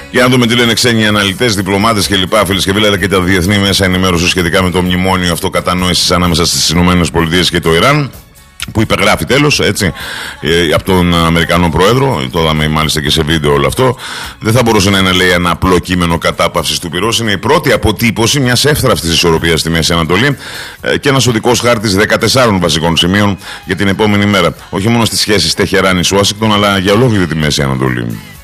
Για να δούμε τι λένε ξένοι αναλυτές, διπλωμάτες κλπ. Φίλες και φίλοι, αλλά και τα διεθνή μέσα ενημέρωση σχετικά με το μνημόνιο αυτό κατανόησης ανάμεσα στις ΗΠΑ και το Ιράν, που υπεγράφει τέλος, έτσι, από τον Αμερικανό Πρόεδρο. Το είδαμε μάλιστα και σε βίντεο όλο αυτό. Δεν θα μπορούσε να είναι, λέει, ένα απλό κείμενο κατάπαυσης του πυρός. Είναι η πρώτη αποτύπωση μιας εύθραυστης ισορροπίας στη Μέση Ανατολή και ένας οδικός χάρτης 14 βασικών σημείων για την επόμενη μέρα. Όχι μόνο στις σχέσεις Τεχεράνης-Ουάσιγκτον, αλλά για ολόκληρη τη Μέση Ανατολή.